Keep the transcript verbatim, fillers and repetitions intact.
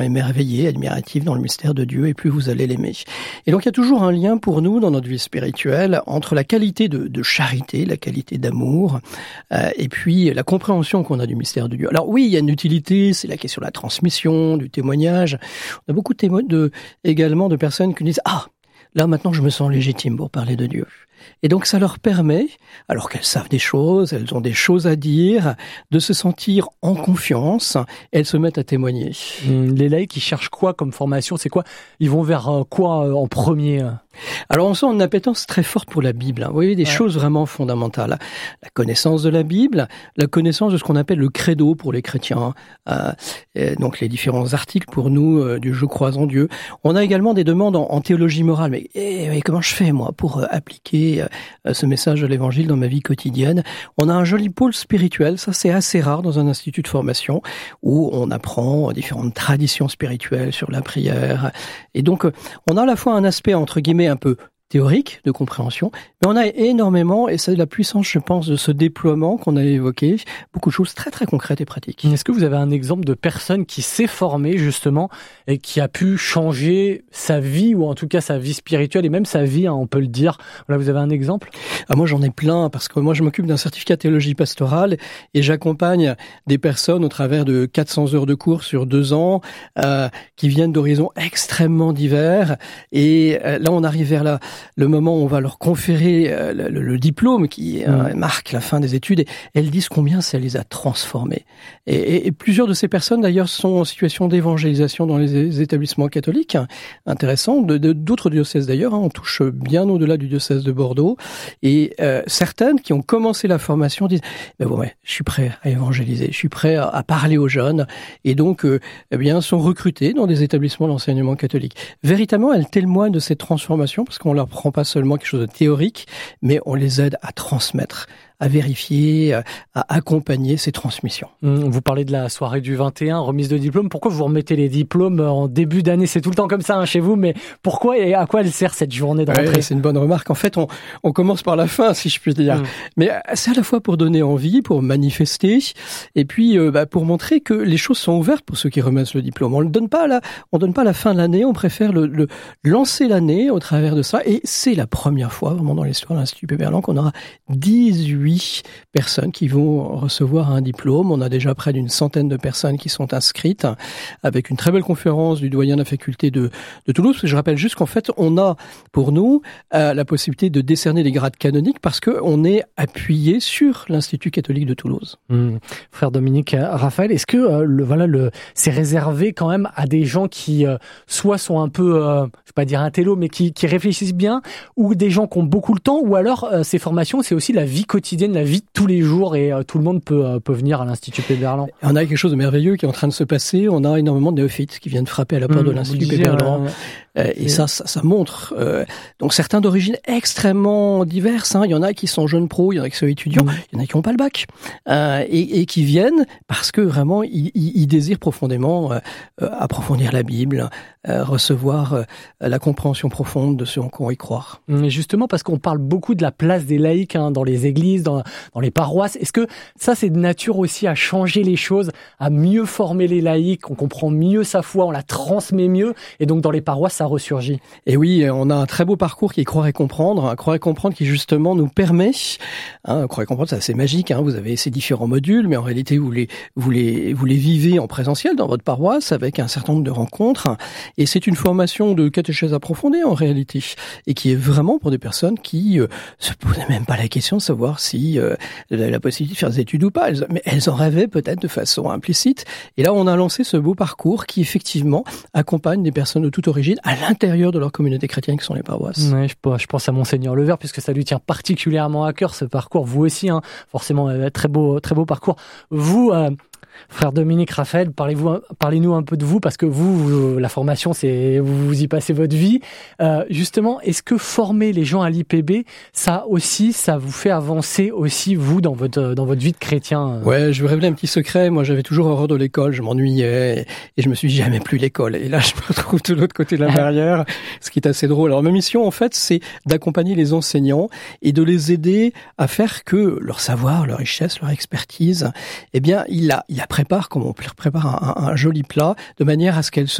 émerveillé, admiratif dans le mystère de Dieu, et plus vous allez l'aimer. Et donc il y a toujours un lien pour nous dans notre vie spirituelle entre la qualité de, de charité, la qualité d'amour, euh, et puis la compréhension qu'on a du mystère de Dieu. Alors oui, il y a une utilité, c'est la question de la transmission, du témoignage. On a beaucoup de témoins de, également de personnes qui disent « Ah, là maintenant je me sens légitime pour parler de Dieu ». Et donc ça leur permet, alors qu'elles savent des choses, elles ont des choses à dire, de se sentir en confiance, et elles se mettent à témoigner. Les laïcs, ils cherchent quoi comme formation? C'est quoi? Ils vont vers quoi en premier? Alors on sent une appétence très forte pour la Bible. Hein. Vous voyez, des ouais. choses vraiment fondamentales. La connaissance de la Bible, la connaissance de ce qu'on appelle le credo pour les chrétiens. Euh, donc les différents articles pour nous euh, du « Je crois en Dieu ». On a également des demandes en, en théologie morale. Mais, eh, mais comment je fais moi pour euh, appliquer ce message de l'Évangile dans ma vie quotidienne? On a un joli pôle spirituel, ça c'est assez rare dans un institut de formation, où on apprend différentes traditions spirituelles sur la prière. Et donc, on a à la fois un aspect, entre guillemets, un peu théorique de compréhension, mais on a énormément, et c'est la puissance, je pense, de ce déploiement qu'on a évoqué, beaucoup de choses très très concrètes et pratiques. Est-ce que vous avez un exemple de personne qui s'est formée justement et qui a pu changer sa vie, ou en tout cas sa vie spirituelle et même sa vie, hein, on peut le dire? Voilà, vous avez un exemple? Ah, moi j'en ai plein, parce que moi je m'occupe d'un certificat de théologie pastorale et j'accompagne des personnes au travers de quatre cents heures de cours sur deux ans, euh, qui viennent d'horizons extrêmement divers, et euh, là on arrive vers la le moment où on va leur conférer euh, le, le, le diplôme qui euh, marque la fin des études, et elles disent combien ça les a transformés. Et, et, et plusieurs de ces personnes d'ailleurs sont en situation d'évangélisation dans les établissements catholiques, hein, intéressant, de, de, d'autres diocèses d'ailleurs, hein, on touche bien au-delà du diocèse de Bordeaux, et euh, certaines qui ont commencé la formation disent ben bon, ouais, je suis prêt à évangéliser, je suis prêt à, à parler aux jeunes, et donc euh, eh bien sont recrutées dans des établissements d'enseignement catholique. Véritablement, elles témoignent de cette transformation, parce qu'on leur prend pas seulement quelque chose de théorique, mais on les aide à transmettre, à vérifier, à accompagner ces transmissions. Vous parlez de la soirée du vingt et un, remise de diplôme. Pourquoi vous remettez les diplômes en début d'année? C'est tout le temps comme ça, hein, chez vous, mais pourquoi et à quoi elle sert cette journée de rentrée? Ouais, c'est une bonne remarque. En fait, on, on commence par la fin, si je puis dire. Mmh. Mais c'est à la fois pour donner envie, pour manifester, et puis euh, bah, pour montrer que les choses sont ouvertes pour ceux qui remettent le diplôme. On ne donne pas la, on donne pas la fin de l'année, on préfère le, le lancer l'année au travers de ça. Et c'est la première fois, vraiment dans l'histoire de l'Institut Péberlan, qu'on aura dix-huit personnes qui vont recevoir un diplôme. On a déjà près d'une centaine de personnes qui sont inscrites, avec une très belle conférence du doyen de la faculté de, de Toulouse. Je rappelle juste qu'en fait, on a pour nous euh, la possibilité de décerner les grades canoniques parce qu'on est appuyé sur l'Institut catholique de Toulouse. Mmh. Frère Dominique, Raphaël, est-ce que euh, le, voilà, le, c'est réservé quand même à des gens qui euh, soit sont un peu, euh, je vais pas dire intello, mais qui, qui réfléchissent bien, ou des gens qui ont beaucoup le temps, ou alors euh, ces formations, c'est aussi la vie quotidienne, la vie de tous les jours, et euh, tout le monde peut, euh, peut venir à l'Institut Péberlan? On a quelque chose de merveilleux qui est en train de se passer. On a énormément de néophytes qui viennent frapper à la porte mmh, de l'Institut Péberlan. Euh, et ça, ça, ça montre. Euh, donc certains d'origine extrêmement diverses. Hein. Il y en a qui sont jeunes pros, il y en a qui sont étudiants, mmh. il y en a qui n'ont pas le bac, euh, et, et qui viennent parce que vraiment ils, ils désirent profondément euh, approfondir la Bible, euh, recevoir euh, la compréhension profonde de ce qu'on y croit. Et justement, parce qu'on parle beaucoup de la place des laïcs, hein, dans les églises, dans, dans les paroisses. Est-ce que ça, c'est de nature aussi à changer les choses, à mieux former les laïcs, on comprend mieux sa foi, on la transmet mieux, et donc dans les paroisses, ça ressurgit? Et oui, on a un très beau parcours qui est Croire et comprendre, un Croire et comprendre qui justement nous permet, hein, Croire et comprendre, c'est assez magique, hein, vous avez ces différents modules, mais en réalité vous les, vous les, vous les vivez en présentiel dans votre paroisse avec un certain nombre de rencontres, et c'est une formation de catéchèse approfondie en réalité, et qui est vraiment pour des personnes qui euh, se posaient même pas la question de savoir si euh, elles avaient la possibilité de faire des études ou pas, elles, mais elles en rêvaient peut-être de façon implicite, et là on a lancé ce beau parcours qui effectivement accompagne des personnes de toute origine à l'intérieur de leur communauté chrétienne qui sont les paroisses. Ouais, je pense à Monseigneur Levert, puisque ça lui tient particulièrement à cœur ce parcours. Vous aussi, hein, forcément, très beau, très beau parcours. Vous, euh, frère Dominique, Raphaël, parlez-vous, parlez-nous un peu de vous, parce que vous, vous la formation, c'est vous, vous y passez votre vie. Euh, justement, est-ce que former les gens à l'I P B, ça aussi, ça vous fait avancer aussi vous dans votre dans votre vie de chrétien? Ouais, je vais révéler un petit secret. Moi, j'avais toujours horreur de l'école, je m'ennuyais et je me suis dit jamais plus l'école. Et là, je me retrouve de l'autre côté de la barrière, ce qui est assez drôle. Alors, ma mission, en fait, c'est d'accompagner les enseignants et de les aider à faire que leur savoir, leur richesse, leur expertise, eh bien, il a il la prépare comme on prépare un, un, un joli plat, de manière à ce qu'elle se